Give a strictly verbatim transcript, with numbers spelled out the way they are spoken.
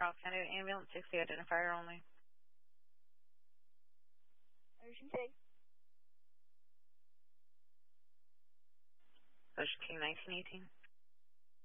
Charles County Ambulance, sixty identifier only. Ocean King. Ocean King nineteen eighteen.